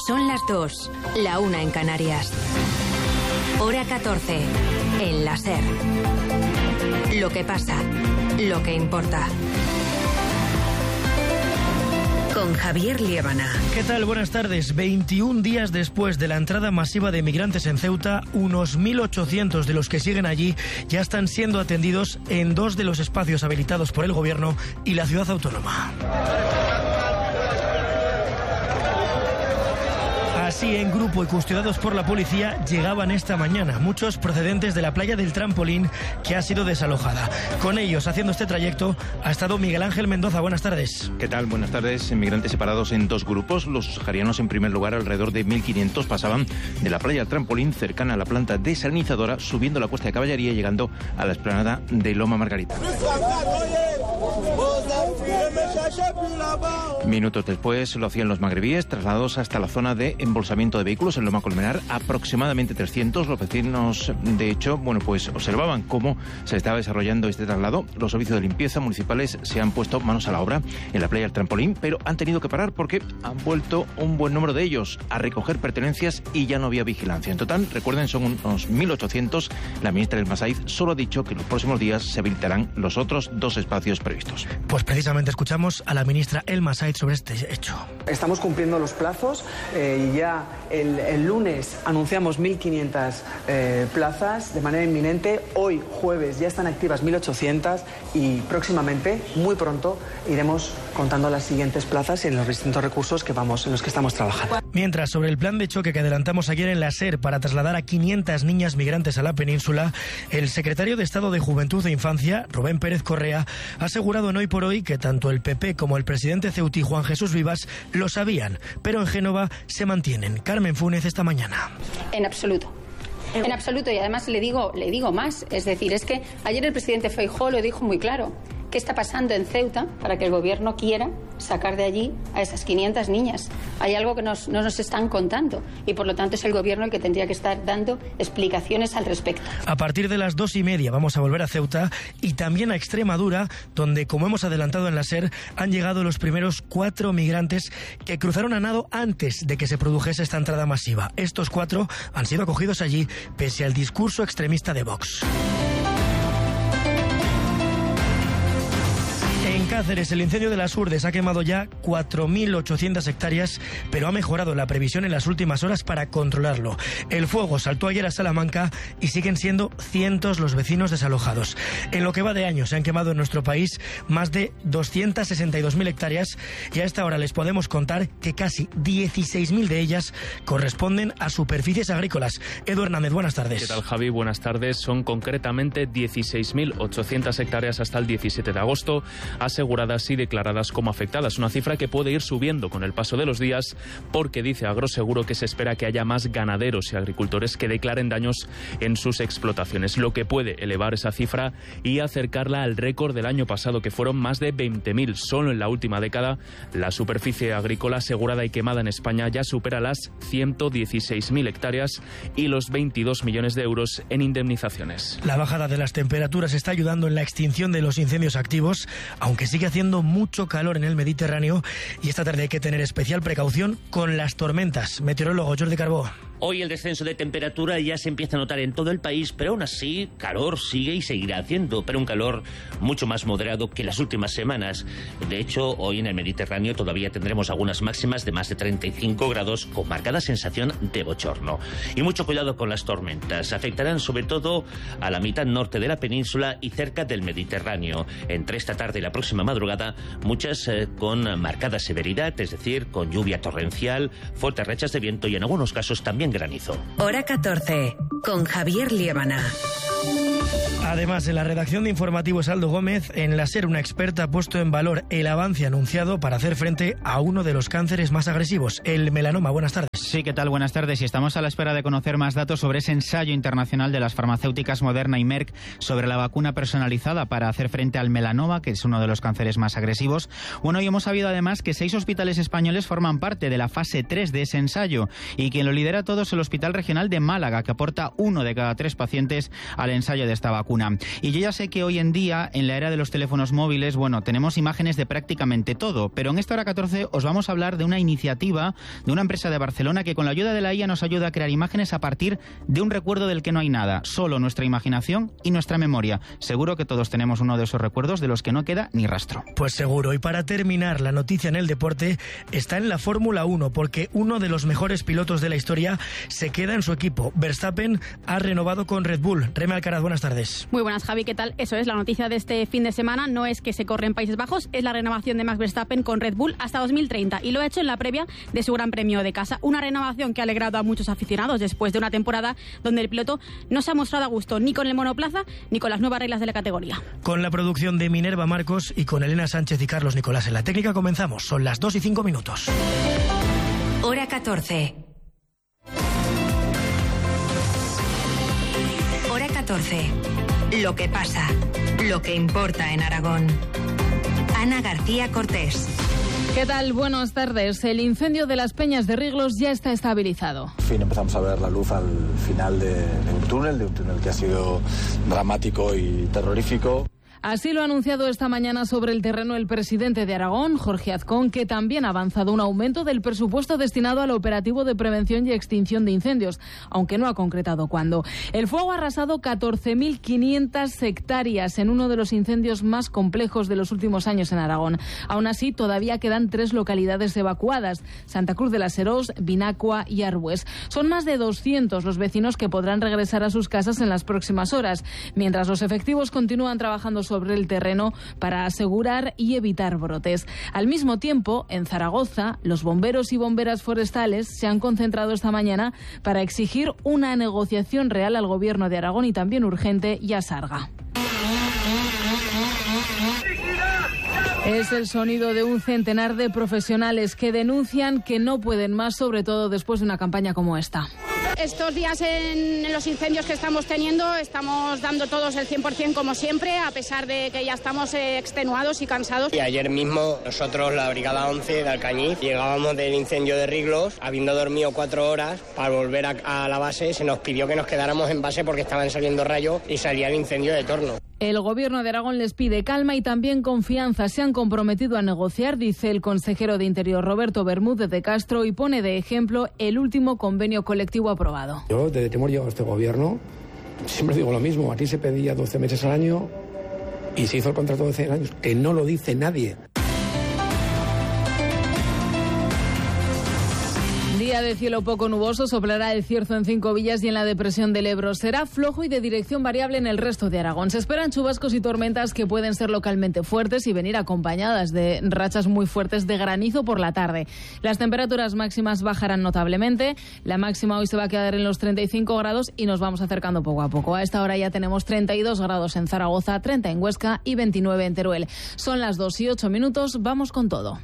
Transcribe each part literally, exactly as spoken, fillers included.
Son las dos, la una en Canarias. Hora catorce, en la SER. Lo que pasa, lo que importa. Con Javier Liébana. ¿Qué tal? Buenas tardes. veintiún días después de la entrada masiva de migrantes en Ceuta, unos mil ochocientos de los que siguen allí ya están siendo atendidos en dos de los espacios habilitados por el gobierno y la ciudad autónoma. Así, en grupo y custodiados por la policía, llegaban esta mañana, muchos procedentes de la playa del Trampolín, que ha sido desalojada. Con ellos, haciendo este trayecto, ha estado Miguel Ángel Mendoza. Buenas tardes. ¿Qué tal? Buenas tardes. Inmigrantes separados en dos grupos. Los saharianos, en primer lugar, alrededor de mil quinientos, pasaban de la playa del Trampolín, cercana a la planta desalinizadora, subiendo la cuesta de Caballería y llegando a la explanada de Loma Margarita. Minutos después lo hacían los magrebíes, trasladados hasta la zona de embolsamiento de vehículos en Loma Colmenar, aproximadamente trescientos. Los vecinos, de hecho, bueno, pues observaban cómo se estaba desarrollando este traslado. Los servicios de limpieza municipales se han puesto manos a la obra en la playa del Trampolín, pero han tenido que parar porque han vuelto un buen número de ellos a recoger pertenencias y ya no había vigilancia. En total, recuerden, son unos mil ochocientos. La ministra Elma Saíz solo ha dicho que en los próximos días se habilitarán los otros dos espacios previstos. Pues precisamente escuchamos a la ministra Elma Saíz sobre este hecho. Estamos cumpliendo los plazos eh, y ya el, el lunes anunciamos mil quinientas eh, plazas de manera inminente. Hoy, jueves, ya están activas mil ochocientas y próximamente, muy pronto, iremos contando las siguientes plazas en los distintos recursos que vamos, en los que estamos trabajando. Mientras, sobre el plan de choque que adelantamos ayer en la SER para trasladar a quinientas niñas migrantes a la península, el secretario de Estado de Juventud e Infancia, Rubén Pérez Correa, ha asegurado en Hoy por Hoy que tanto el P P como el presidente ceutí, Juan Jesús Vivas, lo sabían, pero en Génova se mantienen. Carmen Funes, esta mañana. En absoluto. En absoluto, y además le digo, le digo más, es decir, es que ayer el presidente Feijóo lo dijo muy claro. ¿Qué está pasando en Ceuta para que el gobierno quiera sacar de allí a esas quinientas niñas? Hay algo que nos, no nos están contando y por lo tanto es el gobierno el que tendría que estar dando explicaciones al respecto. A partir de las dos y media vamos a volver a Ceuta y también a Extremadura, donde, como hemos adelantado en la SER, han llegado los primeros cuatro migrantes que cruzaron a nado antes de que se produjese esta entrada masiva. Estos cuatro han sido acogidos allí pese al discurso extremista de Vox. En Cáceres, el incendio de las Urdes ha quemado ya cuatro mil ochocientas hectáreas, pero ha mejorado la previsión en las últimas horas para controlarlo. El fuego saltó ayer a Salamanca y siguen siendo cientos los vecinos desalojados. En lo que va de año se han quemado en nuestro país más de doscientas sesenta y dos mil hectáreas y a esta hora les podemos contar que casi dieciséis mil de ellas corresponden a superficies agrícolas. Edu Hernández, buenas tardes. ¿Qué tal, Javi? Buenas tardes. Son concretamente dieciséis mil ochocientas hectáreas hasta el diecisiete de agosto. Aseguradas y declaradas como afectadas, una cifra que puede ir subiendo con el paso de los días porque dice Agroseguro que se espera que haya más ganaderos y agricultores que declaren daños en sus explotaciones, lo que puede elevar esa cifra y acercarla al récord del año pasado, que fueron más de veinte mil. Solo en la última década la superficie agrícola asegurada y quemada en España ya supera las ciento dieciséis mil hectáreas y los veintidós millones de euros en indemnizaciones. La bajada de las temperaturas está ayudando en la extinción de los incendios activos, aunque sigue haciendo mucho calor en el Mediterráneo y esta tarde hay que tener especial precaución con las tormentas. Meteorólogo Jordi Carbó. Hoy el descenso de temperatura ya se empieza a notar en todo el país, pero aún así calor sigue y seguirá haciendo, pero un calor mucho más moderado que las últimas semanas. De hecho, hoy en el Mediterráneo todavía tendremos algunas máximas de más de treinta y cinco grados con marcada sensación de bochorno. Y mucho cuidado con las tormentas. Afectarán sobre todo a la mitad norte de la península y cerca del Mediterráneo. Entre esta tarde y la próxima madrugada, muchas eh, con marcada severidad, es decir, con lluvia torrencial, fuertes rachas de viento y en algunos casos también granizo. Hora catorce, con Javier Liébana. Además, en la redacción de Informativos Aldo Gómez, en la SER una experta ha puesto en valor el avance anunciado para hacer frente a uno de los cánceres más agresivos, el melanoma. Buenas tardes. Sí, ¿qué tal? Buenas tardes. Y estamos a la espera de conocer más datos sobre ese ensayo internacional de las farmacéuticas Moderna y Merck sobre la vacuna personalizada para hacer frente al melanoma, que es uno de los cánceres más agresivos. Bueno, y hemos sabido además que seis hospitales españoles forman parte de la fase tres de ese ensayo y quien lo lidera todo es el Hospital Regional de Málaga, que aporta uno de cada tres pacientes al ensayo de esta vacuna. Y yo ya sé que hoy en día, en la era de los teléfonos móviles, bueno, tenemos imágenes de prácticamente todo, pero en esta hora catorce os vamos a hablar de una iniciativa de una empresa de Barcelona que con la ayuda de la I A nos ayuda a crear imágenes a partir de un recuerdo del que no hay nada, solo nuestra imaginación y nuestra memoria. Seguro que todos tenemos uno de esos recuerdos de los que no queda ni rastro. Pues seguro. Y para terminar, la noticia en el deporte está en la Fórmula uno, porque uno de los mejores pilotos de la historia se queda en su equipo. Verstappen ha renovado con Red Bull. Reme Alcaraz, buenas tardes. Muy buenas, Javi, ¿qué tal? Eso es, la noticia de este fin de semana no es que se corre en Países Bajos, es la renovación de Max Verstappen con Red Bull hasta dos mil treinta, y lo ha hecho en la previa de su Gran Premio de casa. Una renovación que ha alegrado a muchos aficionados después de una temporada donde el piloto no se ha mostrado a gusto ni con el monoplaza ni con las nuevas reglas de la categoría. Con la producción de Minerva Marcos y con Elena Sánchez y Carlos Nicolás en la técnica comenzamos. Son las dos y cinco minutos. Hora catorce. Hora catorce. Lo que pasa, lo que importa en Aragón. Ana García Cortés. ¿Qué tal? Buenas tardes. El incendio de las Peñas de Riglos ya está estabilizado. Por fin empezamos a ver la luz al final de, de un túnel, de un túnel que ha sido dramático y terrorífico. Así lo ha anunciado esta mañana sobre el terreno el presidente de Aragón, Jorge Azcón, que también ha avanzado un aumento del presupuesto destinado al operativo de prevención y extinción de incendios, aunque no ha concretado cuándo. El fuego ha arrasado catorce mil quinientas hectáreas en uno de los incendios más complejos de los últimos años en Aragón. Aún así, todavía quedan tres localidades evacuadas: Santa Cruz de la Serós, Vinacua y Arbues. Son más de doscientos los vecinos que podrán regresar a sus casas en las próximas horas, mientras los efectivos continúan trabajando sobre sobre el terreno para asegurar y evitar brotes. Al mismo tiempo, en Zaragoza, los bomberos y bomberas forestales se han concentrado esta mañana para exigir una negociación real al Gobierno de Aragón y también urgente y a Sarga. Es el sonido de un centenar de profesionales que denuncian que no pueden más, sobre todo después de una campaña como esta. Estos días en los incendios que estamos teniendo estamos dando todos el cien por ciento como siempre, a pesar de que ya estamos eh, extenuados y cansados. Y ayer mismo nosotros, la Brigada once de Alcañiz, llegábamos del incendio de Riglos, habiendo dormido cuatro horas, para volver a, a la base se nos pidió que nos quedáramos en base porque estaban saliendo rayos y salía el incendio de Torno. El Gobierno de Aragón les pide calma y también confianza. Se han comprometido a negociar, dice el consejero de Interior Roberto Bermúdez de Castro, y pone de ejemplo el último convenio colectivo aprobado. Yo, desde que hemos llegado a este Gobierno, siempre digo lo mismo. Aquí se pedía doce meses al año y se hizo el contrato de doce años, que no lo dice nadie. Día de cielo poco nuboso, soplará el cierzo en Cinco Villas y en la depresión del Ebro. Será flojo y de dirección variable en el resto de Aragón. Se esperan chubascos y tormentas que pueden ser localmente fuertes y venir acompañadas de rachas muy fuertes de granizo por la tarde. Las temperaturas máximas bajarán notablemente. La máxima hoy se va a quedar en los treinta y cinco grados y nos vamos acercando poco a poco. A esta hora ya tenemos treinta y dos grados en Zaragoza, treinta en Huesca y veintinueve en Teruel. Son las dos y ocho minutos. Vamos con todo.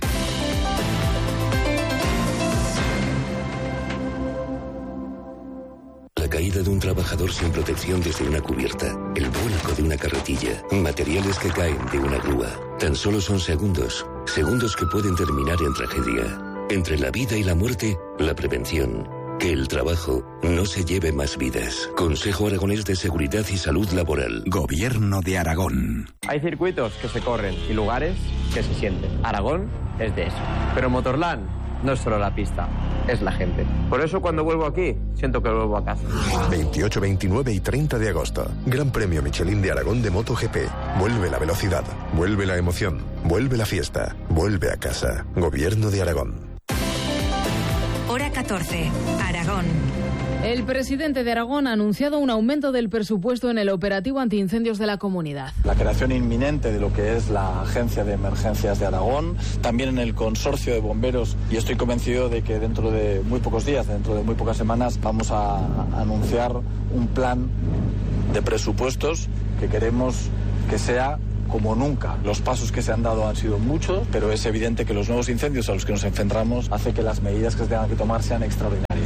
La caída de un trabajador sin protección desde una cubierta, el vuelco de una carretilla, materiales que caen de una grúa. Tan solo son segundos, segundos que pueden terminar en tragedia. Entre la vida y la muerte, la prevención. Que el trabajo no se lleve más vidas. Consejo Aragonés de Seguridad y Salud Laboral. Gobierno de Aragón. Hay circuitos que se corren y lugares que se sienten. Aragón es de eso. Pero Motorland no es solo la pista, es la gente. Por eso cuando vuelvo aquí, siento que vuelvo a casa. veintiocho, veintinueve y treinta de agosto. Gran Premio Michelin de Aragón de MotoGP. Vuelve la velocidad, vuelve la emoción, vuelve la fiesta, vuelve a casa. Gobierno de Aragón. Hora catorce, Aragón. El presidente de Aragón ha anunciado un aumento del presupuesto en el operativo antiincendios de la comunidad. La creación inminente de lo que es la Agencia de Emergencias de Aragón, también en el consorcio de bomberos, y estoy convencido de que dentro de muy pocos días, dentro de muy pocas semanas, vamos a anunciar un plan de presupuestos que queremos que sea como nunca. Los pasos que se han dado han sido muchos, pero es evidente que los nuevos incendios a los que nos enfrentamos hace que las medidas que se tengan que tomar sean extraordinarias.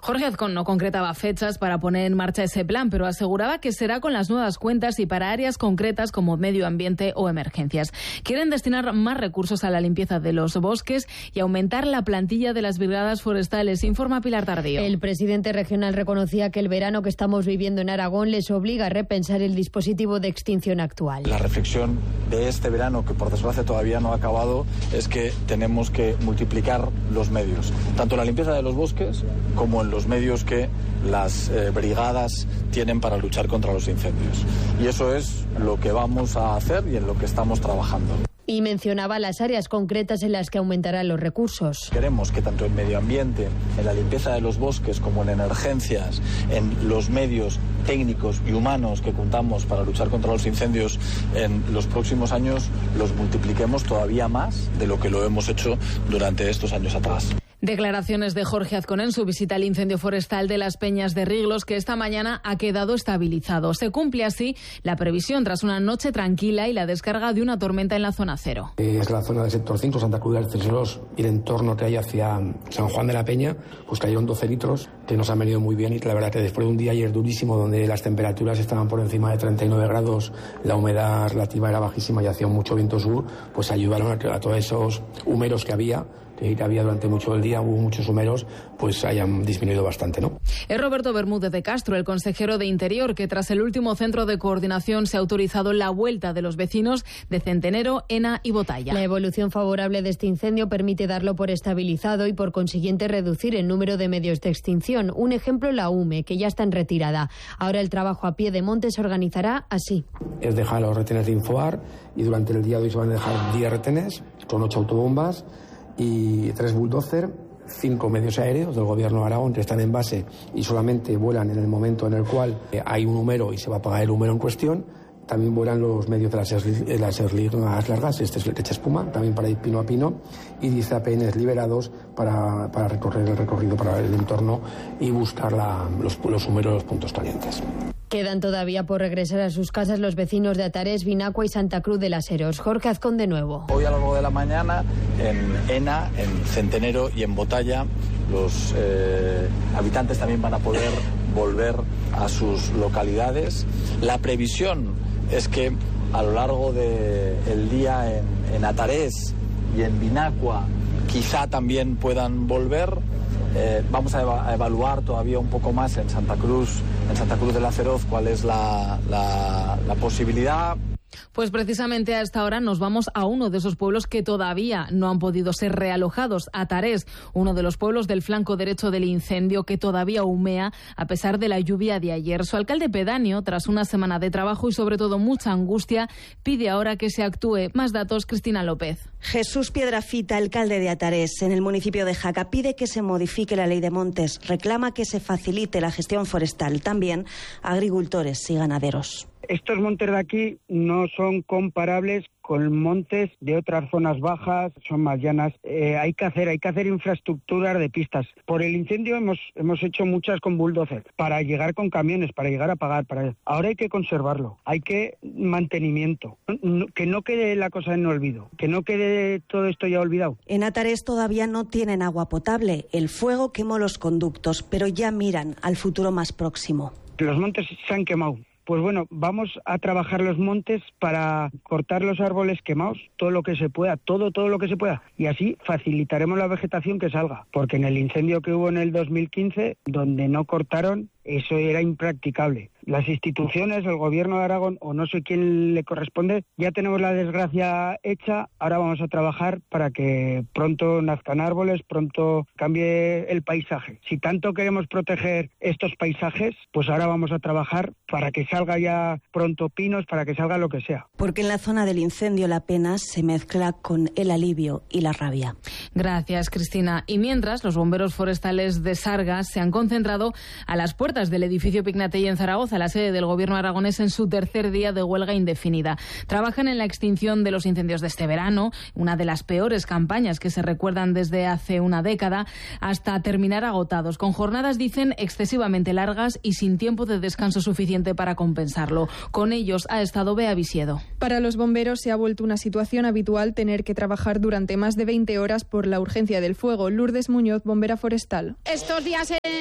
Jorge Azcón no concretaba fechas para poner en marcha ese plan, pero aseguraba que será con las nuevas cuentas y para áreas concretas como medio ambiente o emergencias. Quieren destinar más recursos a la limpieza de los bosques y aumentar la plantilla de las brigadas forestales, informa Pilar Tardío. El presidente regional reconocía que el verano que estamos viviendo en Aragón les obliga a repensar el dispositivo de extinción actual. La reflexión de este verano, que por desgracia todavía no ha acabado, es que tenemos que multiplicar los medios, tanto en la limpieza de los bosques como en los medios que las eh, brigadas tienen para luchar contra los incendios. Y eso es lo que vamos a hacer y en lo que estamos trabajando. Y mencionaba las áreas concretas en las que aumentarán los recursos. Queremos que tanto en medio ambiente, en la limpieza de los bosques, como en emergencias, en los medios técnicos y humanos que contamos para luchar contra los incendios en los próximos años, los multipliquemos todavía más de lo que lo hemos hecho durante estos años atrás. Declaraciones de Jorge Azcón en su visita al incendio forestal de las Peñas de Riglos, que esta mañana ha quedado estabilizado. Se cumple así la previsión tras una noche tranquila y la descarga de una tormenta en la zona cero. Es la zona del sector cinco, Santa Cruz de Alceseros, y el entorno que hay hacia San Juan de la Peña, pues cayeron doce litros, que nos han venido muy bien, y la verdad que después de un día ayer durísimo donde las temperaturas estaban por encima de treinta y nueve grados, la humedad relativa era bajísima y hacía mucho viento sur, pues ayudaron a que a todos esos humeros que había, que había durante mucho el día, hubo muchos humeros, pues hayan disminuido bastante, ¿no? Es Roberto Bermúdez de Castro, el consejero de Interior, que tras el último centro de coordinación se ha autorizado la vuelta de los vecinos de Centenero, Ena y Botalla. La evolución favorable de este incendio permite darlo por estabilizado y por consiguiente reducir el número de medios de extinción. Un ejemplo, la U M E, que ya está en retirada. Ahora el trabajo a pie de monte se organizará así. Es dejar los retenes de Infoar y durante el día de hoy se van a dejar diez retenes con ocho autobombas y tres bulldozer, cinco medios aéreos del gobierno de Aragón que están en base y solamente vuelan en el momento en el cual hay un humero y se va a apagar el humero en cuestión. También vuelan los medios de las, de las aerolíneas largas, este es el que echa espuma, también para ir pino a pino, y diez A P Ns liberados para, para recorrer el recorrido para el entorno y buscar la, los, los humeros, los puntos calientes. Quedan todavía por regresar a sus casas los vecinos de Atarés, Vinacua y Santa Cruz de las Heros. Jorge Azcón de nuevo. Hoy a lo largo de la mañana en Ena, en Centenero y en Botalla, los eh, habitantes también van a poder volver a sus localidades. La previsión es que a lo largo del día en, en Atarés y en Vinacua quizá también puedan volver. Eh, vamos a, eva- a evaluar todavía un poco más en Santa Cruz, en Santa Cruz de la Feroz, cuál es la, la, la posibilidad. Pues precisamente a esta hora nos vamos a uno de esos pueblos que todavía no han podido ser realojados, Atarés, uno de los pueblos del flanco derecho del incendio que todavía humea a pesar de la lluvia de ayer. Su alcalde pedáneo, tras una semana de trabajo y sobre todo mucha angustia, pide ahora que se actúe. Más datos, Cristina López. Jesús Piedrafita, alcalde de Atarés, en el municipio de Jaca, pide que se modifique la ley de montes, reclama que se facilite la gestión forestal, también a agricultores y ganaderos. Estos montes de aquí no son comparables con montes de otras zonas bajas, son más llanas. Eh, hay que hacer, hay que hacer infraestructuras de pistas. Por el incendio hemos hemos hecho muchas con bulldozer para llegar con camiones, para llegar a pagar. Para... Ahora hay que conservarlo, hay que mantenimiento, no, que no quede la cosa en el olvido, que no quede todo esto ya olvidado. En Atarés todavía no tienen agua potable. El fuego quemó los conductos, pero ya miran al futuro más próximo. Los montes se han quemado. Pues bueno, vamos a trabajar los montes para cortar los árboles quemados, todo lo que se pueda, todo, todo lo que se pueda. Y así facilitaremos la vegetación que salga. Porque en el incendio que hubo en el dos mil quince, donde no cortaron, eso era impracticable. Las instituciones, el gobierno de Aragón, o no sé quién le corresponde, ya tenemos la desgracia hecha, ahora vamos a trabajar para que pronto nazcan árboles, pronto cambie el paisaje. Si tanto queremos proteger estos paisajes, pues ahora vamos a trabajar para que salga ya pronto pinos, para que salga lo que sea. Porque en la zona del incendio la pena se mezcla con el alivio y la rabia. Gracias, Cristina. Y mientras, los bomberos forestales de Sargas se han concentrado a las puertas del edificio Pignatelli en Zaragoza, la sede del gobierno aragonés, en su tercer día de huelga indefinida. Trabajan en la extinción de los incendios de este verano, una de las peores campañas que se recuerdan desde hace una década, hasta terminar agotados, con jornadas, dicen, excesivamente largas y sin tiempo de descanso suficiente para compensarlo. Con ellos ha estado Bea Visiedo. Para los bomberos se ha vuelto una situación habitual tener que trabajar durante más de veinte horas por la urgencia del fuego. Lourdes Muñoz, bombera forestal. Estos días en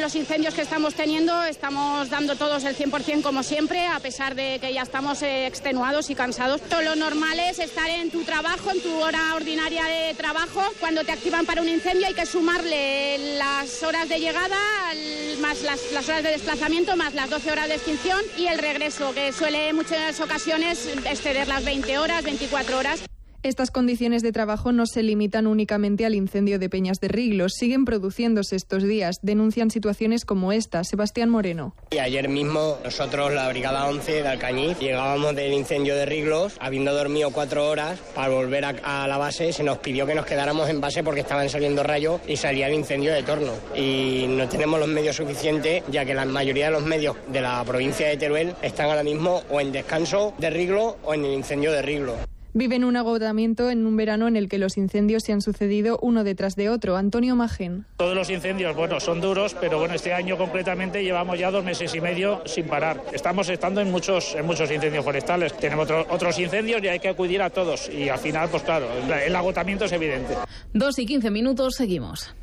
los incendios que estamos teniendo, estamos dando todos el cien por ciento como siempre, a pesar de que ya estamos eh, extenuados y cansados. Todo lo normal es estar en tu trabajo, en tu hora ordinaria de trabajo. Cuando te activan para un incendio hay que sumarle las horas de llegada, más las, las horas de desplazamiento, más las doce horas de extinción y el regreso, que suele en muchas ocasiones exceder las veinte horas, veinticuatro horas. Estas condiciones de trabajo no se limitan únicamente al incendio de Peñas de Riglos, siguen produciéndose estos días. Denuncian situaciones como esta. Sebastián Moreno. Y ayer mismo nosotros, la Brigada once de Alcañiz, llegábamos del incendio de Riglos, habiendo dormido cuatro horas, para volver a, a la base se nos pidió que nos quedáramos en base porque estaban saliendo rayos y salía el incendio de Torno. Y no tenemos los medios suficientes, ya que la mayoría de los medios de la provincia de Teruel están ahora mismo o en descanso de Riglos o en el incendio de Riglos. Viven un agotamiento en un verano en el que los incendios se han sucedido uno detrás de otro. Antonio Magén. Todos los incendios, bueno, son duros, pero bueno, este año concretamente llevamos ya dos meses y medio sin parar. Estamos estando en muchos, en muchos incendios forestales. Tenemos otro, otros incendios y hay que acudir a todos. Y al final, pues claro, el agotamiento es evidente. Dos y quince minutos, seguimos.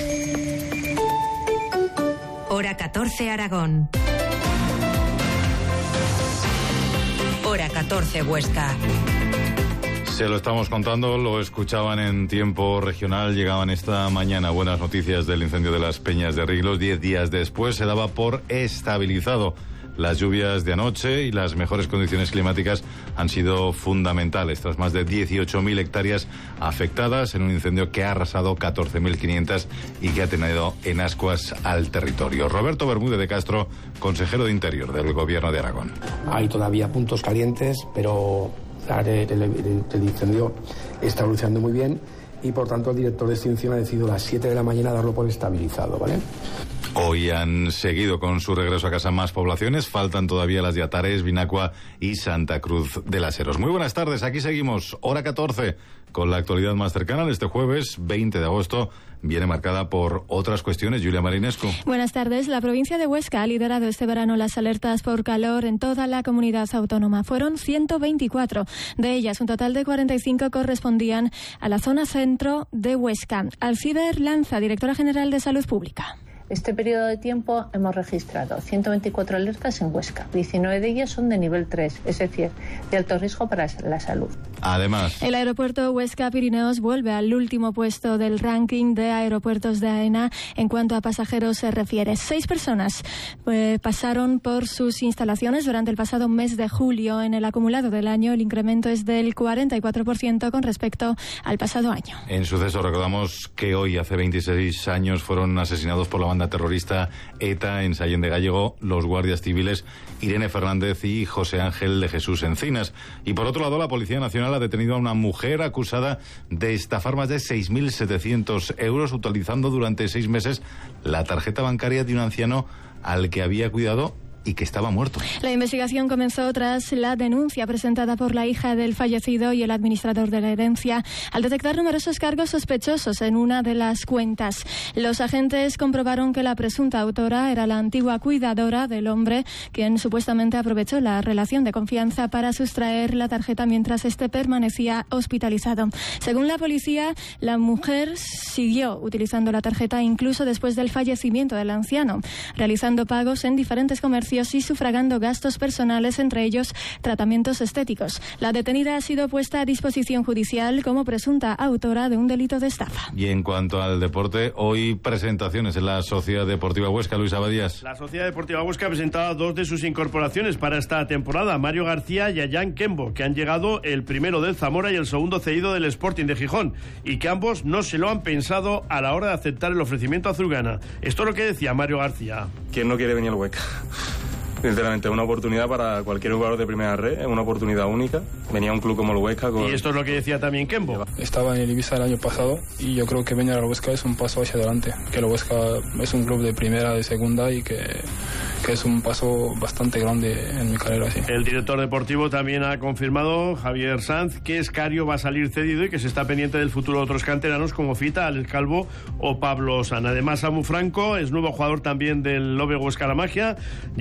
Hora catorce, Aragón. Hora catorce, Huesca. Se lo estamos contando, lo escuchaban en tiempo regional, llegaban esta mañana buenas noticias del incendio de las Peñas de Riglos. Diez días después se daba por estabilizado. Las lluvias de anoche y las mejores condiciones climáticas han sido fundamentales, tras más de dieciocho mil hectáreas afectadas en un incendio que ha arrasado catorce mil quinientas y que ha tenido en ascuas al territorio. Roberto Bermúdez de Castro, consejero de Interior del Gobierno de Aragón. Hay todavía puntos calientes, pero El, el, el incendio está evolucionando muy bien y por tanto el director de extinción ha decidido a las siete de la mañana darlo por estabilizado, ¿vale? Hoy han seguido con su regreso a casa más poblaciones, faltan todavía las de Atares, Vinacua y Santa Cruz de las Heros. Muy buenas tardes, aquí seguimos, hora catorce, con la actualidad más cercana de este jueves veinte de agosto. Viene marcada por otras cuestiones. Julia Marinescu. Buenas tardes. La provincia de Huesca ha liderado este verano las alertas por calor en toda la comunidad autónoma. Fueron ciento veinticuatro. De ellas, un total de cuarenta y cinco correspondían a la zona centro de Huesca. Alcider Lanza, directora general de Salud Pública. Este periodo de tiempo hemos registrado ciento veinticuatro alertas en Huesca. diecinueve de ellas son de nivel tres, es decir, de alto riesgo para la salud. Además, el aeropuerto Huesca-Pirineos vuelve al último puesto del ranking de aeropuertos de AENA en cuanto a pasajeros se refiere. Seis personas eh, pasaron por sus instalaciones durante el pasado mes de julio. En el acumulado del año, el incremento es del cuarenta y cuatro por ciento con respecto al pasado año. En suceso, recordamos que hoy, hace veintiséis años, fueron asesinados por la banda terrorista ETA en Sallén de Gállego los guardias civiles Irene Fernández y José Ángel de Jesús Encinas. Y por otro lado, la Policía Nacional ha detenido a una mujer acusada de estafar más de seis mil setecientos euros utilizando durante seis meses la tarjeta bancaria de un anciano al que había cuidado y que estaba muerto. La investigación comenzó tras la denuncia presentada por la hija del fallecido y el administrador de la herencia al detectar numerosos cargos sospechosos en una de las cuentas. Los agentes comprobaron que la presunta autora era la antigua cuidadora del hombre, quien supuestamente aprovechó la relación de confianza para sustraer la tarjeta mientras este permanecía hospitalizado. Según la policía, la mujer siguió utilizando la tarjeta incluso después del fallecimiento del anciano, realizando pagos en diferentes comercios y sufragando gastos personales, entre ellos tratamientos estéticos. La detenida ha sido puesta a disposición judicial como presunta autora de un delito de estafa. Y en cuanto al deporte, hoy presentaciones en la Sociedad Deportiva Huesca. Luis Abadías. La Sociedad Deportiva Huesca ha presentado a dos de sus incorporaciones para esta temporada, Mario García y Ayán Kembo, que han llegado el primero del Zamora y el segundo cedido del Sporting de Gijón, y que ambos no se lo han pensado a la hora de aceptar el ofrecimiento azulgrana. Esto es lo que decía Mario García. ¿Quién no quiere venir al Huesca? Sinceramente, es una oportunidad para cualquier jugador de primera red, es una oportunidad única. Venía a un club como el Huesca. Con... Y esto es lo que decía también Kembo. Estaba en el Ibiza el año pasado y yo creo que venir al Huesca es un paso hacia adelante. Que el Huesca es un club de primera, de segunda y que, que es un paso bastante grande en mi carrera. Sí. El director deportivo también ha confirmado, Javier Sanz, que Escario va a salir cedido y que se está pendiente del futuro de otros canteranos como Fita, Alex Calvo o Pablo San. Además, Samu Franco es nuevo jugador también del Lobe Huesca La Magia, llega del Circo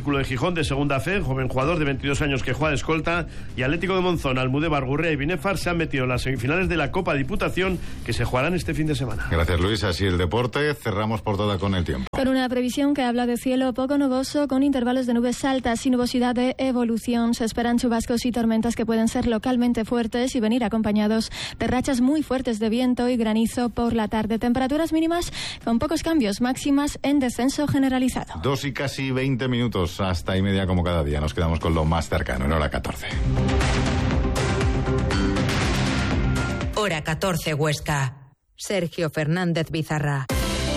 Círculo de Gijón de Segunda Fe, joven jugador de veintidós años que juega de escolta, y Atlético de Monzón, Almudévar, Gurrea y Binefar se han metido en las semifinales de la Copa Diputación que se jugarán este fin de semana. Gracias, Luis. Así el deporte. Cerramos portada con el tiempo. Con una previsión que habla de cielo poco nuboso con intervalos de nubes altas y nubosidad de evolución. Se esperan chubascos y tormentas que pueden ser localmente fuertes y venir acompañados de rachas muy fuertes de viento y granizo por la tarde. Temperaturas mínimas con pocos cambios, máximas en descenso generalizado. Dos y casi veinte minutos, hasta y media como cada día. Nos quedamos con lo más cercano, en hora catorce. Hora catorce, Huesca. Sergio Fernández Bizarra.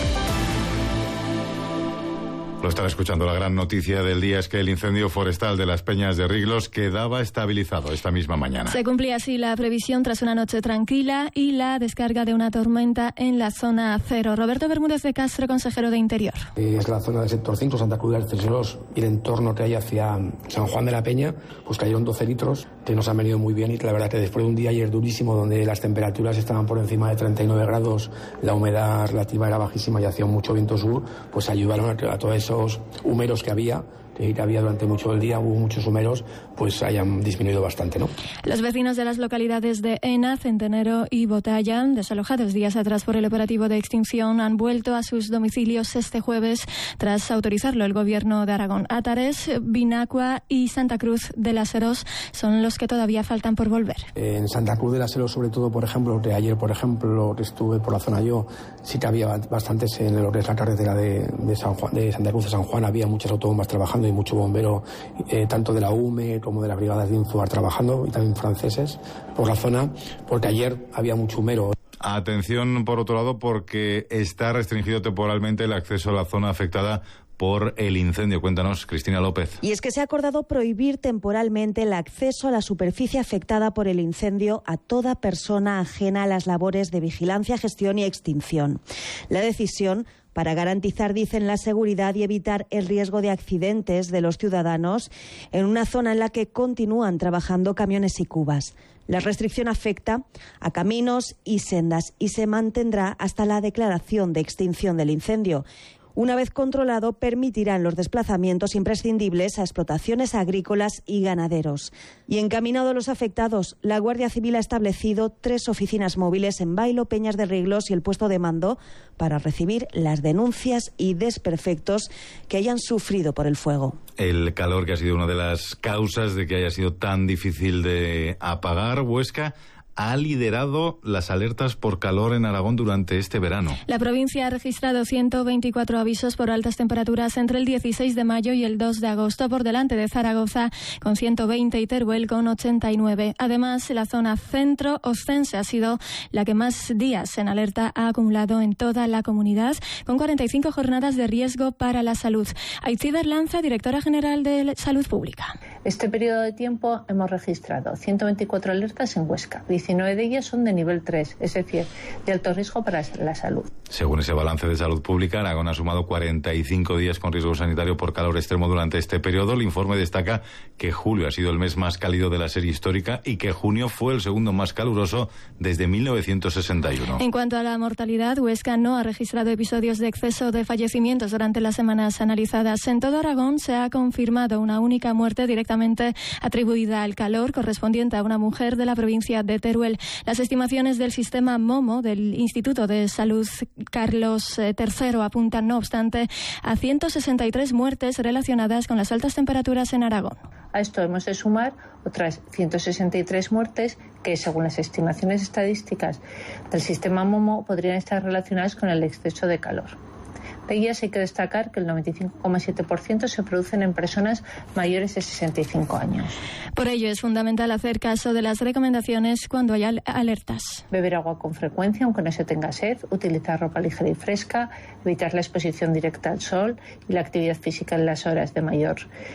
Lo están escuchando. La gran noticia del día es que el incendio forestal de las Peñas de Riglos quedaba estabilizado esta misma mañana. Se cumplía así la previsión tras una noche tranquila y la descarga de una tormenta en la zona cero. Roberto Bermúdez de Castro, consejero de Interior. Es la zona del sector cinco, Santa Cruz de Alceseros, y el entorno que hay hacia San Juan de la Peña, pues cayeron doce litros, que nos han venido muy bien, y la verdad que después de un día ayer durísimo donde las temperaturas estaban por encima de treinta y nueve grados, la humedad relativa era bajísima y hacía mucho viento sur, pues ayudaron a, a todos esos humeros que había, que había durante mucho el día, hubo muchos humeros, pues hayan disminuido bastante, ¿no? Los vecinos de las localidades de Ena, Centenero y Botalla, desalojados días atrás por el operativo de extinción, han vuelto a sus domicilios este jueves tras autorizarlo el gobierno de Aragón. Atares, Binacua y Santa Cruz de las Heros son los que todavía faltan por volver. En Santa Cruz de las Heros, sobre todo, por ejemplo, que ayer, por ejemplo, que estuve por la zona yo, sí que había bastantes en lo que es la carretera de, de, San Juan, de Santa Cruz de San Juan, había muchas autobombas trabajando y mucho bombero, eh, tanto de la U M E como de las brigadas de Infuar trabajando, y también franceses por la zona, porque ayer había mucho humero. Atención, por otro lado, porque está restringido temporalmente el acceso a la zona afectada por el incendio. Cuéntanos, Cristina López. Y es que se ha acordado prohibir temporalmente el acceso a la superficie afectada por el incendio a toda persona ajena a las labores de vigilancia, gestión y extinción. La decisión para garantizar, dicen, la seguridad y evitar el riesgo de accidentes de los ciudadanos en una zona en la que continúan trabajando camiones y cubas. La restricción afecta a caminos y sendas y se mantendrá hasta la declaración de extinción del incendio. Una vez controlado, permitirán los desplazamientos imprescindibles a explotaciones agrícolas y ganaderos. Y encaminado a los afectados, la Guardia Civil ha establecido tres oficinas móviles en Bailo, Peñas de Riglos y el puesto de mando para recibir las denuncias y desperfectos que hayan sufrido por el fuego. El calor, que ha sido una de las causas de que haya sido tan difícil de apagar. Huesca ha liderado las alertas por calor en Aragón durante este verano. La provincia ha registrado ciento veinticuatro avisos por altas temperaturas entre el dieciséis de mayo y el dos de agosto, por delante de Zaragoza con ciento veinte y Teruel con ochenta y nueve. Además, la zona centro-ostense ha sido la que más días en alerta ha acumulado en toda la comunidad, con cuarenta y cinco jornadas de riesgo para la salud. Aitziber Lanza, directora general de Salud Pública. Este periodo de tiempo hemos registrado ciento veinticuatro alertas en Huesca. diecinueve de ellas son de nivel tres, es decir, de alto riesgo para la salud. Según ese balance de Salud Pública, Aragón ha sumado cuarenta y cinco días con riesgo sanitario por calor extremo durante este periodo. El informe destaca que julio ha sido el mes más cálido de la serie histórica y que junio fue el segundo más caluroso desde mil novecientos sesenta y uno. En cuanto a la mortalidad, Huesca no ha registrado episodios de exceso de fallecimientos durante las semanas analizadas. En todo Aragón se ha confirmado una única muerte directamente atribuida al calor, correspondiente a una mujer de la provincia de Teruel. Las estimaciones del sistema MOMO del Instituto de Salud Carlos tercero apuntan, no obstante, a ciento sesenta y tres muertes relacionadas con las altas temperaturas en Aragón. A esto hemos de sumar otras ciento sesenta y tres muertes que, según las estimaciones estadísticas del sistema MOMO, podrían estar relacionadas con el exceso de calor. De ellas hay que destacar que el noventa y cinco coma siete por ciento se producen en personas mayores de sesenta y cinco años. Por ello es fundamental hacer caso de las recomendaciones cuando haya alertas. Beber agua con frecuencia, aunque no se tenga sed, utilizar ropa ligera y fresca, evitar la exposición directa al sol y la actividad física en las horas de mayor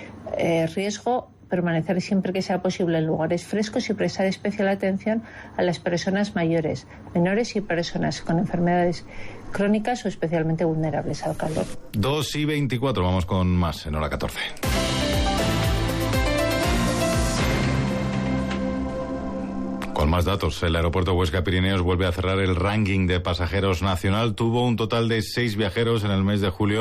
eh, riesgo, permanecer siempre que sea posible en lugares frescos y prestar especial atención a las personas mayores, menores y personas con enfermedades crónicas o especialmente vulnerables al calor. dos y veinticuatro, vamos con más en hora catorce. Con más datos, el aeropuerto Huesca Pirineos vuelve a cerrar el ranking de pasajeros nacional. Tuvo un total de seis viajeros en el mes de julio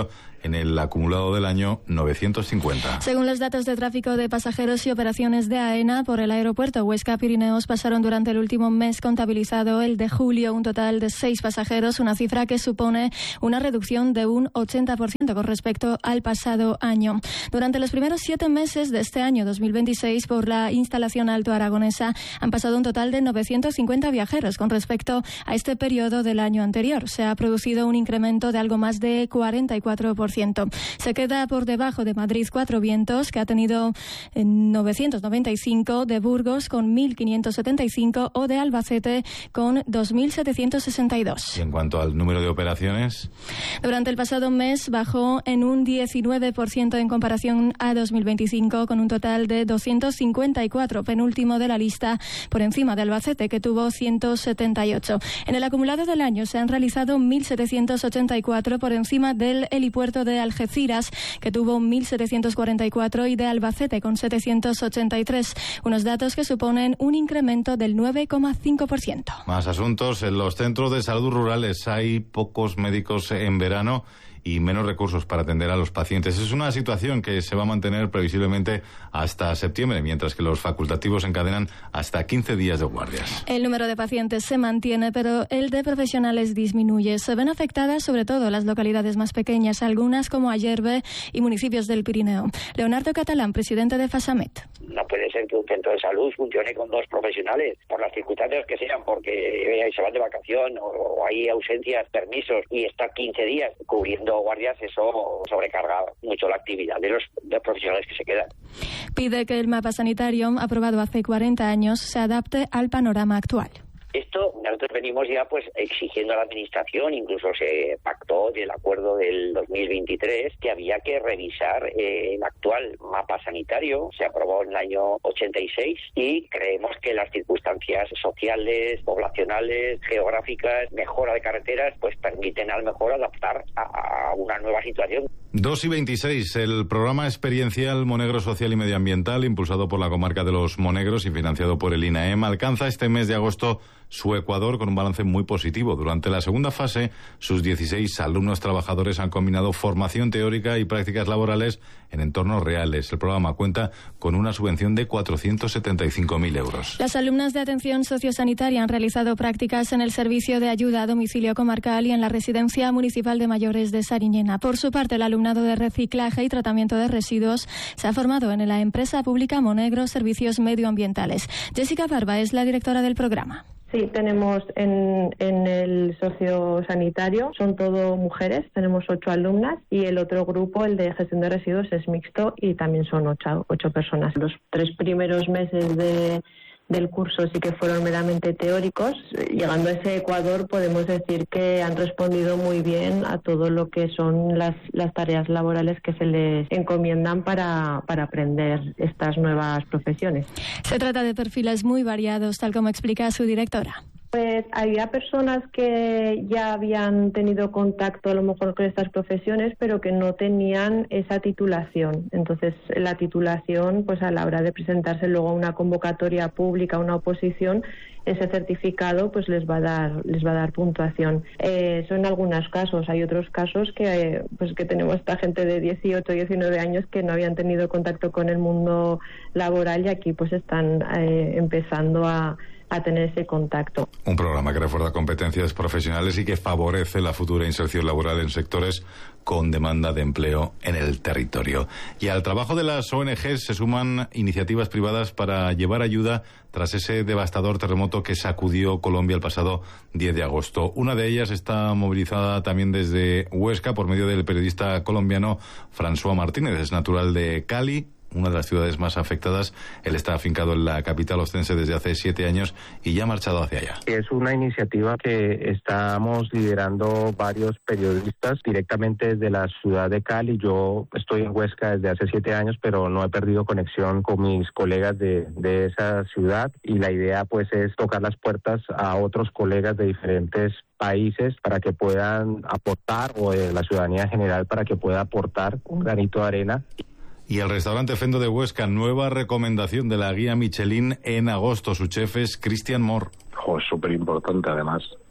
en el acumulado del año novecientos cincuenta. Según los datos de tráfico de pasajeros y operaciones de AENA por el aeropuerto Huesca-Pirineos, pasaron durante el último mes contabilizado, el de julio, un total de seis pasajeros, una cifra que supone una reducción de un ochenta por ciento con respecto al pasado año. Durante los primeros siete meses de este año dos mil veintiséis, por la instalación Alto Aragonesa, han pasado un total de novecientos cincuenta viajeros con respecto a este periodo del año anterior. Se ha producido un incremento de algo más de cuarenta y cuatro por ciento. Se queda por debajo de Madrid Cuatro Vientos, que ha tenido novecientos noventa y cinco, de Burgos con mil quinientos setenta y cinco o de Albacete con dos mil setecientos sesenta y dos. Y en cuanto al número de operaciones, durante el pasado mes bajó en un diecinueve por ciento en comparación a dos mil veinticinco, con un total de doscientos cincuenta y cuatro, penúltimo de la lista, por encima de Albacete, que tuvo ciento setenta y ocho. En el acumulado del año se han realizado mil setecientos ochenta y cuatro, por encima del helipuerto de Algeciras, que tuvo mil setecientos cuarenta y cuatro, y de Albacete con setecientos ochenta y tres, unos datos que suponen un incremento del nueve coma cinco por ciento. Más asuntos. En los centros de salud rurales hay pocos médicos en verano y menos recursos para atender a los pacientes. Es una situación que se va a mantener previsiblemente hasta septiembre, mientras que los facultativos encadenan hasta quince días de guardias. El número de pacientes se mantiene, pero el de profesionales disminuye. Se ven afectadas sobre todo las localidades más pequeñas, algunas como Ayerbe y municipios del Pirineo. Leonardo Catalán, presidente de Fasamet. No puede ser que un centro de salud funcione con dos profesionales, por las circunstancias que sean, porque se van de vacación o hay ausencias, permisos, y estar quince días cubriendo guardias, eso sobrecarga mucho la actividad de los, de los profesionales que se quedan. Pide que el mapa sanitario, aprobado hace cuarenta años, se adapte al panorama actual. Esto nosotros venimos ya pues exigiendo a la administración, incluso se pactó del acuerdo del dos mil veintitrés que había que revisar eh, el actual mapa sanitario. Se aprobó en el año ochenta y seis y creemos que las circunstancias sociales, poblacionales, geográficas, mejora de carreteras, pues permiten a lo mejor adaptar a, a una nueva situación. dos y veintiséis, el programa experiencial Monegro Social y Medioambiental, impulsado por la comarca de los Monegros y financiado por el INAEM, alcanza este mes de agosto su ecuador con un balance muy positivo. Durante la segunda fase, sus dieciséis alumnos trabajadores han combinado formación teórica y prácticas laborales en entornos reales. El programa cuenta con una subvención de cuatrocientos setenta y cinco mil euros. Las alumnas de atención sociosanitaria han realizado prácticas en el Servicio de Ayuda a Domicilio Comarcal y en la Residencia Municipal de Mayores de Sariñena. Por su parte, el alumnado de reciclaje y tratamiento de residuos se ha formado en la empresa pública Monegro Servicios Medioambientales. Jessica Barba es la directora del programa. Sí, tenemos en, en el sociosanitario, son todo mujeres, tenemos ocho alumnas, y el otro grupo, el de gestión de residuos, es mixto y también son ocho, ocho personas. Los tres primeros meses de, del curso sí que fueron meramente teóricos. Llegando a ese ecuador podemos decir que han respondido muy bien a todo lo que son las, las tareas laborales que se les encomiendan para, para aprender estas nuevas profesiones. Se trata de perfiles muy variados, tal como explica su directora. Pues había personas que ya habían tenido contacto a lo mejor con estas profesiones, pero que no tenían esa titulación. Entonces, la titulación, pues a la hora de presentarse luego a una convocatoria pública, a una oposición, ese certificado pues les va a dar les va a dar puntuación. Eh, son algunos casos. Hay otros casos que eh, pues que tenemos esta gente de dieciocho, diecinueve años que no habían tenido contacto con el mundo laboral y aquí pues están eh, empezando a a tener ese contacto. Un programa que refuerza competencias profesionales y que favorece la futura inserción laboral en sectores con demanda de empleo en el territorio. Y al trabajo de las O N Ges se suman iniciativas privadas para llevar ayuda tras ese devastador terremoto que sacudió Colombia el pasado diez de agosto. Una de ellas está movilizada también desde Huesca por medio del periodista colombiano François Martínez, es natural de Cali, una de las ciudades más afectadas. Él está afincado en la capital ostense desde hace siete años y ya ha marchado hacia allá. Es una iniciativa que estamos liderando varios periodistas directamente desde la ciudad de Cali. Yo estoy en Huesca desde hace siete años, pero no he perdido conexión con mis colegas de, de esa ciudad, y la idea pues es tocar las puertas a otros colegas de diferentes países para que puedan aportar, o de la ciudadanía en general para que pueda aportar un granito de arena. Y el restaurante Fendo de Huesca, nueva recomendación de la guía Michelin en agosto. Su chef es Christian Moore. Jo, es súper importante además.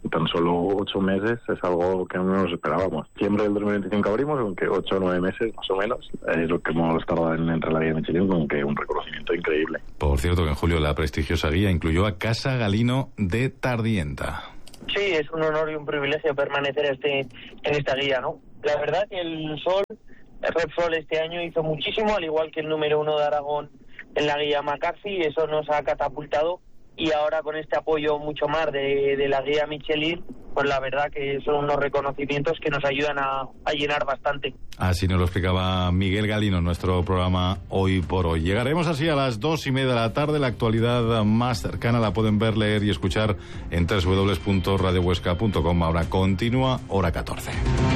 tan solo ocho meses es algo que no nos esperábamos. Diciembre del dos mil veinticinco abrimos, aunque ocho o nueve meses más o menos es lo que hemos tardado en entrar a la guía Michelin, con que un reconocimiento increíble. Por cierto, que en julio la prestigiosa guía incluyó a Casa Galino de Tardienta. Sí, es un honor y un privilegio permanecer este, en esta guía, ¿no? La verdad que el Sol, el Repsol este año hizo muchísimo, al igual que el número uno de Aragón en la guía McCarthy, eso nos ha catapultado, y ahora con este apoyo mucho más de, de la guía Michelin, pues la verdad que son unos reconocimientos que nos ayudan a, a llenar bastante. Así nos lo explicaba Miguel Galino en nuestro programa Hoy por Hoy. Llegaremos así a las dos y media de la tarde. La actualidad más cercana la pueden ver, leer y escuchar en doble u doble u doble u punto radio huesca punto com. Ahora continúa Hora catorce.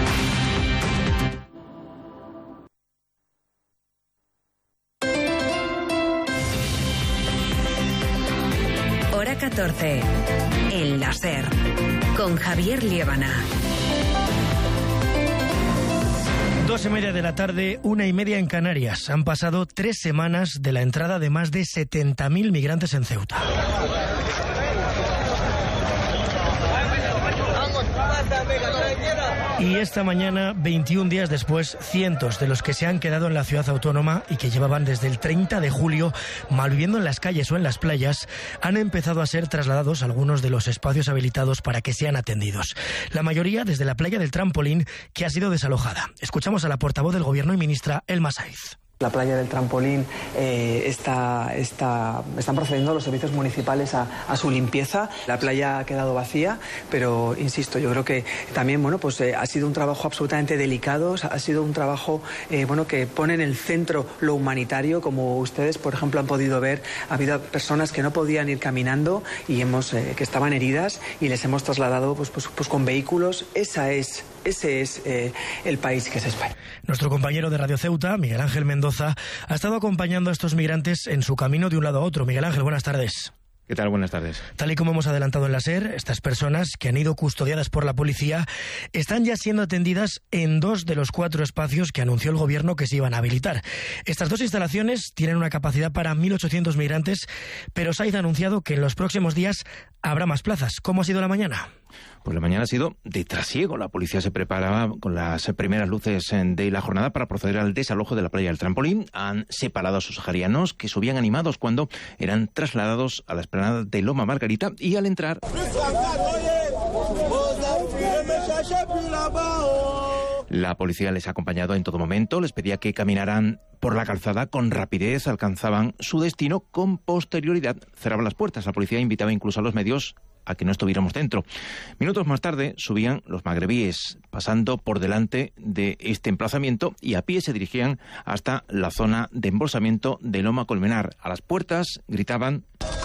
Hora catorce, en la SER, con Javier Liébana. Dos y media de la tarde, una y media en Canarias. Han pasado tres semanas de la entrada de más de setenta mil migrantes en Ceuta. Y esta mañana, veintiún días después, cientos de los que se han quedado en la ciudad autónoma y que llevaban desde el treinta de julio malviviendo en las calles o en las playas, han empezado a ser trasladados a algunos de los espacios habilitados para que sean atendidos. La mayoría desde la playa del Trampolín, que ha sido desalojada. Escuchamos a la portavoz del Gobierno y ministra Elma Saiz. La playa del Trampolín eh, está, está, están procediendo los servicios municipales a, a su limpieza. La playa ha quedado vacía, pero insisto, yo creo que también bueno, pues, eh, ha sido un trabajo absolutamente delicado, ha sido un trabajo eh, bueno, que pone en el centro lo humanitario. Como ustedes, por ejemplo, han podido ver, ha habido personas que no podían ir caminando y hemos, eh, que estaban heridas y les hemos trasladado pues, pues, pues, con vehículos. Esa es, ese es eh, el país que es España. Nuestro compañero de Radio Ceuta, Miguel Ángel Mendoza, ha estado acompañando a estos migrantes en su camino de un lado a otro. Miguel Ángel, buenas tardes. ¿Qué tal? Buenas tardes. Tal y como hemos adelantado en la SER, estas personas que han ido custodiadas por la policía están ya siendo atendidas en dos de los cuatro espacios que anunció el Gobierno que se iban a habilitar. Estas dos instalaciones tienen una capacidad para mil ochocientos migrantes, pero Saiz ha anunciado que en los próximos días habrá más plazas. ¿Cómo ha sido la mañana? Pues la mañana ha sido de trasiego. La policía se preparaba con las primeras luces de la jornada para proceder al desalojo de la playa del Trampolín. Han separado a sus saharianos que subían animados cuando eran trasladados a la explanada de Loma Margarita, y al entrar la policía les ha acompañado en todo momento, les pedía que caminaran por la calzada con rapidez, alcanzaban su destino con posterioridad, cerraban las puertas. La policía invitaba incluso a los medios a que no estuviéramos dentro. Minutos más tarde subían los magrebíes, pasando por delante de este emplazamiento, y a pie se dirigían hasta la zona de embolsamiento de Loma Colmenar. A las puertas gritaban: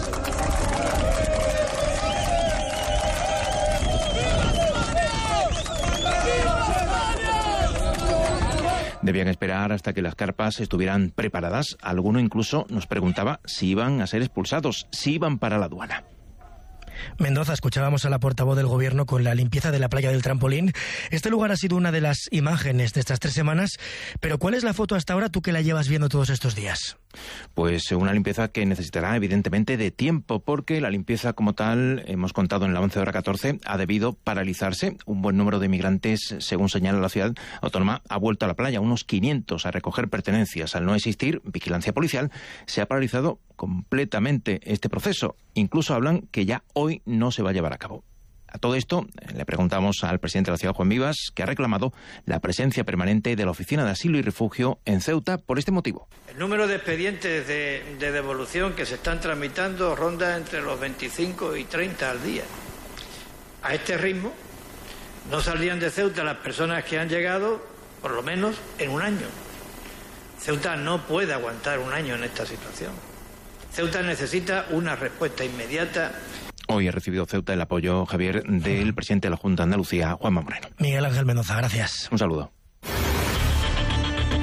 debían esperar hasta que las carpas estuvieran preparadas. Alguno incluso nos preguntaba si iban a ser expulsados, si iban para la aduana. Mendoza, escuchábamos a la portavoz del Gobierno con la limpieza de la playa del Trampolín. Este lugar ha sido una de las imágenes de estas tres semanas, pero ¿cuál es la foto hasta ahora, tú que la llevas viendo todos estos días? Pues una limpieza que necesitará evidentemente de tiempo, porque la limpieza como tal, hemos contado en la once hora catorce, ha debido paralizarse. Un buen número de migrantes, según señala la ciudad autónoma, ha vuelto a la playa, unos quinientos, a recoger pertenencias. Al no existir vigilancia policial, se ha paralizado completamente este proceso. Incluso hablan que ya hoy no se va a llevar a cabo. A todo esto le preguntamos al presidente de la ciudad, Juan Vivas, que ha reclamado la presencia permanente de la Oficina de Asilo y Refugio en Ceuta por este motivo. El número de expedientes de, de devolución que se están tramitando ronda entre los veinticinco y treinta al día. A este ritmo no saldrían de Ceuta las personas que han llegado por lo menos en un año. Ceuta no puede aguantar un año en esta situación. Ceuta necesita una respuesta inmediata. Hoy ha recibido Ceuta el apoyo, Javier, del presidente de la Junta de Andalucía, Juanma Moreno. Miguel Ángel Mendoza, gracias. Un saludo.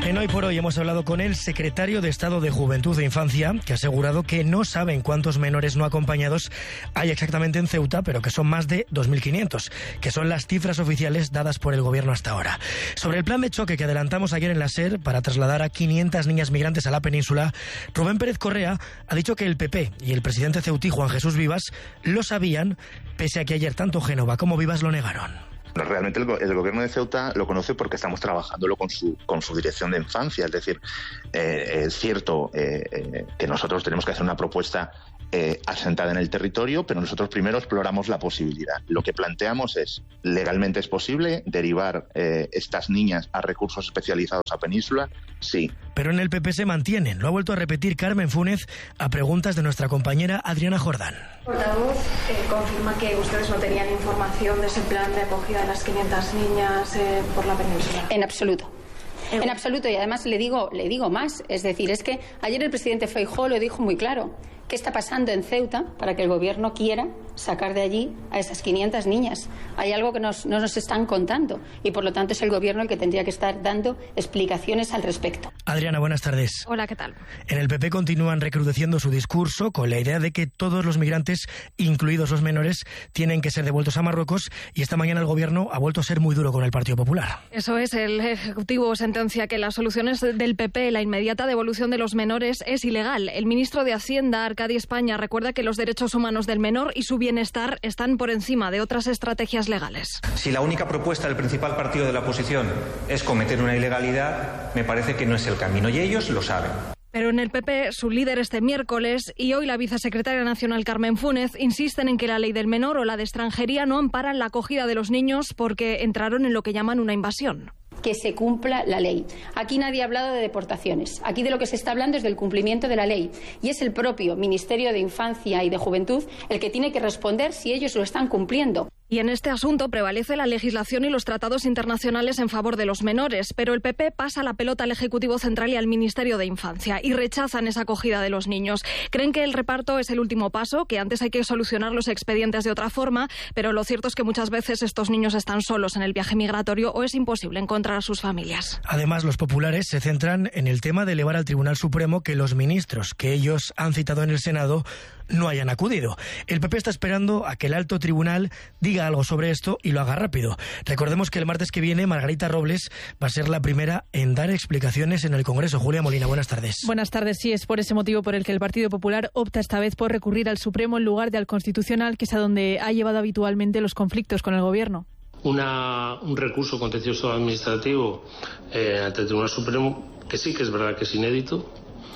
En Hoy por Hoy hemos hablado con el secretario de Estado de Juventud e Infancia, que ha asegurado que no saben cuántos menores no acompañados hay exactamente en Ceuta, pero que son más de dos mil quinientos, que son las cifras oficiales dadas por el gobierno hasta ahora. Sobre el plan de choque que adelantamos ayer en la SER para trasladar a quinientas niñas migrantes a la península, Rubén Pérez Correa ha dicho que el P P y el presidente ceutí Juan Jesús Vivas lo sabían, pese a que ayer tanto Génova como Vivas lo negaron. Realmente el, el gobierno de Ceuta lo conoce porque estamos trabajándolo con su con su dirección de infancia. Es decir, eh, es cierto eh, eh, que nosotros tenemos que hacer una propuesta eh, asentada en el territorio, pero nosotros primero exploramos la posibilidad. Lo que planteamos es, legalmente es posible derivar eh, estas niñas a recursos especializados a Península, sí. Pero en el P P se mantienen. Lo ha vuelto a repetir Carmen Fúnez a preguntas de nuestra compañera Adriana Jordán. Portavoz, eh, confirma que ustedes no tenían información de ese plan de acogida de las quinientas niñas eh, por la península. En absoluto. En absoluto. Y además le digo, le digo más. Es decir, es que ayer el presidente Feijóo lo dijo muy claro. ¿Qué está pasando en Ceuta para que el gobierno quiera sacar de allí a esas quinientas niñas? Hay algo que nos, no nos están contando y por lo tanto es el gobierno el que tendría que estar dando explicaciones al respecto. Adriana, buenas tardes. Hola, ¿qué tal? En el P P continúan recrudeciendo su discurso con la idea de que todos los migrantes, incluidos los menores, tienen que ser devueltos a Marruecos, y esta mañana el gobierno ha vuelto a ser muy duro con el Partido Popular. Eso es, el Ejecutivo sentencia que las soluciones del P P, la inmediata devolución de los menores, es ilegal. El ministro de Hacienda, Arcadi España, recuerda que los derechos humanos del menor y su bienestar están por encima de otras estrategias legales. Si la única propuesta del principal partido de la oposición es cometer una ilegalidad, me parece que no es el camino, y ellos lo saben. Pero en el P P, su líder este miércoles y hoy la vicesecretaria nacional Carmen Fúnez insisten en que la ley del menor o la de extranjería no amparan la acogida de los niños porque entraron en lo que llaman una invasión. Que se cumpla la ley. Aquí nadie ha hablado de deportaciones. Aquí de lo que se está hablando es del cumplimiento de la ley. Y es el propio Ministerio de Infancia y de Juventud el que tiene que responder si ellos lo están cumpliendo. Y en este asunto prevalece la legislación y los tratados internacionales en favor de los menores, pero el P P pasa la pelota al Ejecutivo Central y al Ministerio de Infancia y rechazan esa acogida de los niños. Creen que el reparto es el último paso, que antes hay que solucionar los expedientes de otra forma, pero lo cierto es que muchas veces estos niños están solos en el viaje migratorio o es imposible encontrar a sus familias. Además, los populares se centran en el tema de elevar al Tribunal Supremo que los ministros que ellos han citado en el Senado no hayan acudido. El P P está esperando a que el alto tribunal diga algo sobre esto y lo haga rápido. Recordemos que el martes que viene Margarita Robles va a ser la primera en dar explicaciones en el Congreso. Julia Molina, buenas tardes. Buenas tardes. Sí, es por ese motivo por el que el Partido Popular opta esta vez por recurrir al Supremo en lugar de al Constitucional, que es a donde ha llevado habitualmente los conflictos con el Gobierno. Una, un recurso contencioso administrativo eh, ante el Tribunal Supremo, que sí que es verdad que es inédito,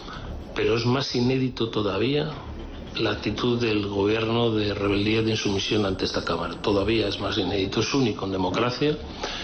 pero es más inédito todavía la actitud del gobierno de rebeldía, de insumisión ante esta Cámara. Todavía es más inédito, es único en democracia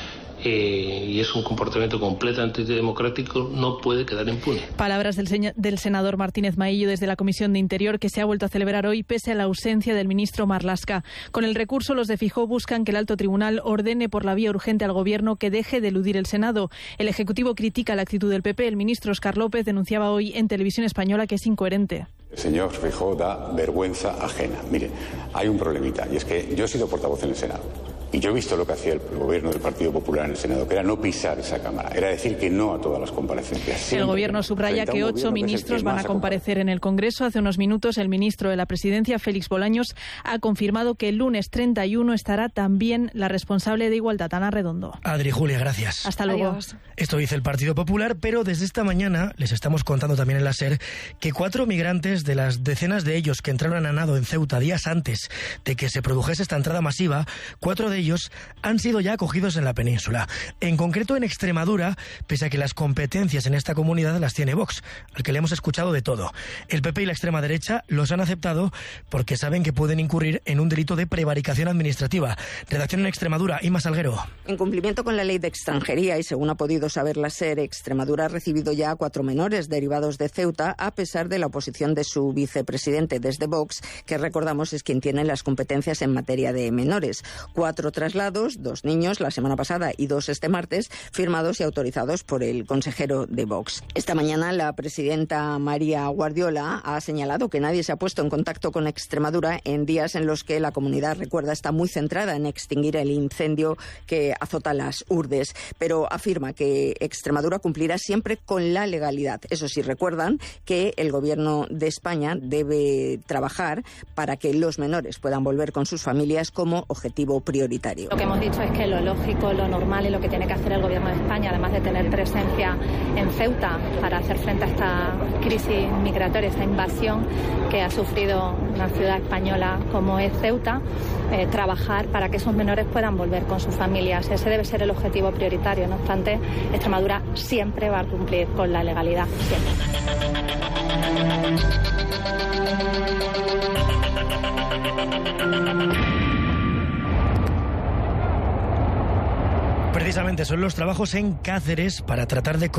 eh, y es un comportamiento completamente antidemocrático, no puede quedar impune. Palabras del, señor, del senador Martínez Maillo desde la Comisión de Interior, que se ha vuelto a celebrar hoy pese a la ausencia del ministro Marlaska. Con el recurso, los de Feijóo buscan que el alto tribunal ordene por la vía urgente al gobierno que deje de eludir el Senado. El Ejecutivo critica la actitud del P P. El ministro Óscar López denunciaba hoy en Televisión Española que es incoherente. El señor Feijóo da vergüenza ajena. Mire, hay un problemita, y es que yo he sido portavoz en el Senado. Y yo he visto lo que hacía el gobierno del Partido Popular en el Senado, que era no pisar esa Cámara, era decir que no a todas las comparecencias. Siempre. El gobierno subraya que ocho ministros van a comparecer en el Congreso. Hace unos minutos el ministro de la Presidencia, Félix Bolaños, ha confirmado que el lunes treinta y uno estará también la responsable de Igualdad, Ana Redondo. Adri, Julia, gracias. Hasta luego. Adiós. Esto dice el Partido Popular, pero desde esta mañana les estamos contando también en la SER que cuatro migrantes de las decenas de ellos que entraron a nado en Ceuta días antes de que se produjese esta entrada masiva, cuatro de ellos han sido ya acogidos en la península. En concreto en Extremadura, pese a que las competencias en esta comunidad las tiene Vox, al que le hemos escuchado de todo. El P P y la extrema derecha los han aceptado porque saben que pueden incurrir en un delito de prevaricación administrativa. Redacción en Extremadura, Inma Salguero. En cumplimiento con la ley de extranjería y según ha podido saber la SER, Extremadura ha recibido ya a cuatro menores derivados de Ceuta a pesar de la oposición de su vicepresidente desde Vox, que recordamos es quien tiene las competencias en materia de menores. Cuatro cuatro traslados, dos niños la semana pasada y dos este martes, firmados y autorizados por el consejero de Vox. Esta mañana la presidenta María Guardiola ha señalado que nadie se ha puesto en contacto con Extremadura en días en los que la comunidad, recuerda, está muy centrada en extinguir el incendio que azota las urdes, pero afirma que Extremadura cumplirá siempre con la legalidad. Eso sí, recuerdan que el gobierno de España debe trabajar para que los menores puedan volver con sus familias como objetivo prioritario. Lo que hemos dicho es que lo lógico, lo normal y lo que tiene que hacer el gobierno de España, además de tener presencia en Ceuta para hacer frente a esta crisis migratoria, esta invasión que ha sufrido una ciudad española como es Ceuta, eh, trabajar para que esos menores puedan volver con sus familias. Ese debe ser el objetivo prioritario. No obstante, Extremadura siempre va a cumplir con la legalidad. Siempre. Precisamente son los trabajos en Cáceres para tratar de